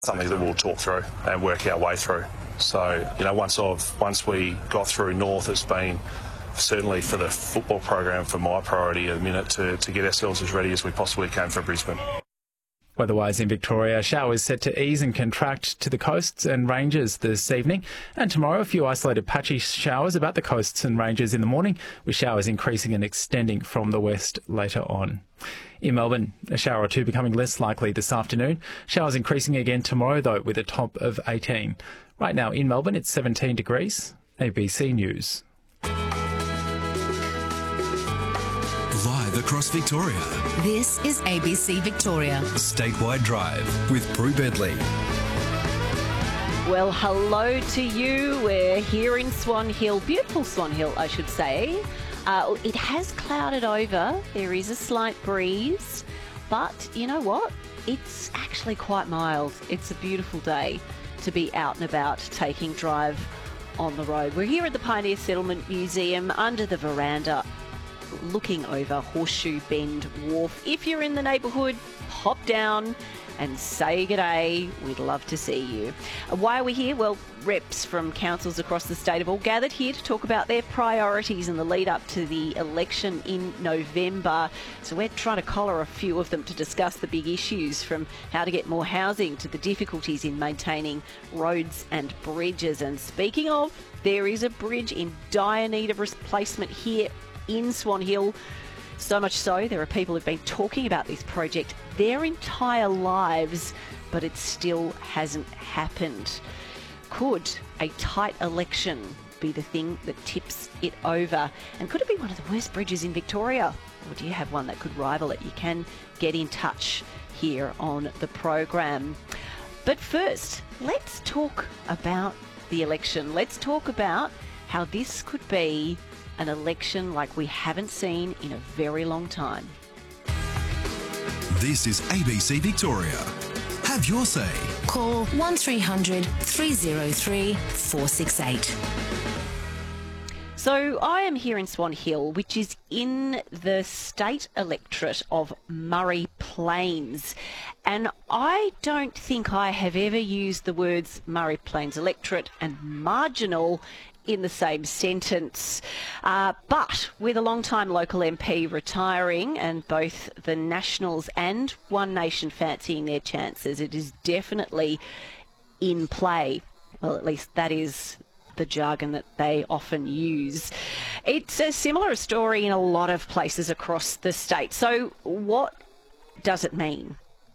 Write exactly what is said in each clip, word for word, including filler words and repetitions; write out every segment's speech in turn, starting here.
something that we'll talk through and work our way through. So, you know, once I've once we got through North, it's been certainly for the football program for my priority at the minute to, to get ourselves as ready as we possibly can for Brisbane. Weather-wise in Victoria, showers set to ease and contract to the coasts and ranges this evening. And tomorrow, a few isolated patchy showers about the coasts and ranges in the morning, with showers increasing and extending from the west later on. In Melbourne, a shower or two becoming less likely this afternoon. Showers increasing again tomorrow, though, with a top of eighteen. Right now in Melbourne, it's seventeen degrees. A B C News. Live across Victoria. This is A B C Victoria. Statewide Drive with Prue Bedley. Well, hello to you. We're here in Swan Hill, beautiful Swan Hill, I should say. Uh, it has clouded over. There is a slight breeze, but you know what? It's actually quite mild. It's a beautiful day to be out and about taking drive on the road. We're here at the Pioneer Settlement Museum under the veranda, looking over Horseshoe Bend Wharf. If you're in the neighbourhood, hop down and say g'day. We'd love to see you. Why are we here? Well, reps from councils across the state have all gathered here to talk about their priorities in the lead up to the election in November. So we're trying to collar a few of them to discuss the big issues, from how to get more housing to the difficulties in maintaining roads and bridges. And speaking of, there is a bridge in dire need of replacement here in Swan Hill. So much so, there are people who've been talking about this project their entire lives, but it still hasn't happened. Could a tight election be the thing that tips it over? And could it be one of the worst bridges in Victoria? Or do you have one that could rival it? You can get in touch here on the program. But first, let's talk about the election. Let's talk about how this could be an election like we haven't seen in a very long time. This is A B C Victoria. Have your say. Call one three hundred three oh three four six eight. So I am here in Swan Hill, which is in the state electorate of Murray Plains. And I don't think I have ever used the words Murray Plains electorate and marginal in the same sentence. Uh, but with a long-time local M P retiring and both the Nationals and One Nation fancying their chances, it is definitely in play. Well, at least that is the jargon that they often use. It's a similar story in a lot of places across the state. So what does it mean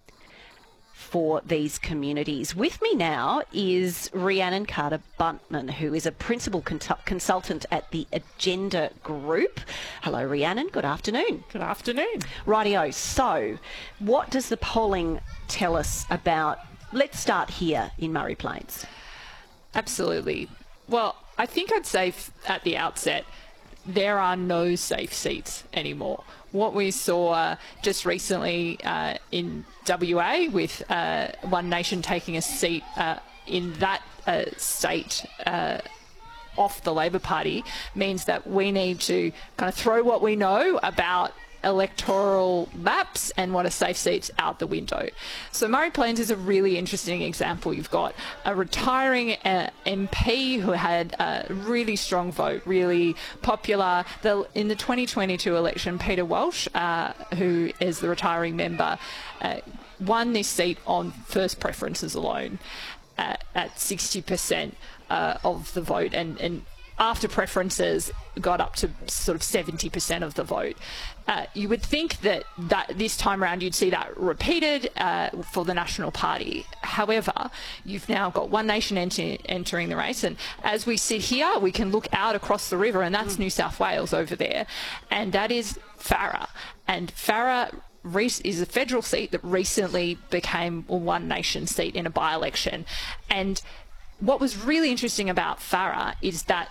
for these communities? With me now is Rhiannon Carter Buntman, who is a principal cons- consultant at the Agenda Group. Hello, Rhiannon. Good afternoon. Good afternoon. Rightio. So, what does the polling tell us about? Let's start here in Murray Plains. Absolutely. Well, I think I'd say f- at the outset, there are no safe seats anymore. What we saw uh, just recently uh, in W A with uh, One Nation taking a seat uh, in that uh, state uh, off the Labor Party means that we need to kind of throw what we know about electoral maps and what are safe seats out the window. So Murray Plains is a really interesting example. You've got a retiring uh, M P who had a really strong vote, really popular. The, in the twenty twenty-two election, Peter Walsh, uh, who is the retiring member, uh, won this seat on first preferences alone uh, at sixty percent uh, of the vote, and, and after preferences got up to sort of seventy percent of the vote. Uh, you would think that, that this time around you'd see that repeated uh, for the National Party. However, you've now got One Nation enter, entering the race, and as we sit here, we can look out across the river, and that's mm. New South Wales over there, and that is Farrer. And Farrer is a federal seat that recently became a One Nation seat in a by-election. And what was really interesting about Farrer is that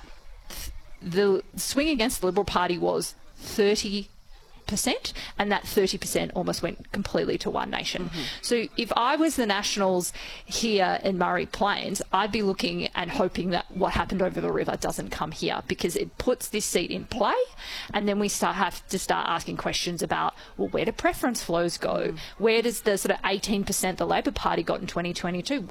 the swing against the Liberal Party was thirty percent, and that thirty percent almost went completely to One Nation. Mm-hmm. So if I was the Nationals here in Murray Plains, I'd be looking and hoping that what happened over the river doesn't come here, because it puts this seat in play, and then we start have to start asking questions about, well, where do preference flows go? Mm. Where does the sort of eighteen percent the Labor Party got in twenty twenty-two,